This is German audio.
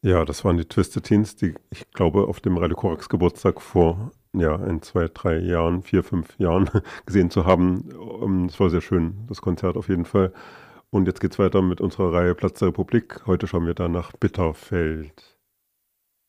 Ja, das waren die Twisted Teens, die ich glaube auf dem Radio Korax Geburtstag vor, ja, in 2, 3 Jahren, 4, 5 Jahren gesehen zu haben. Es war sehr schön, das Konzert auf jeden Fall. Und jetzt geht's weiter mit unserer Reihe Platz der Republik. Heute schauen wir da nach Bitterfeld.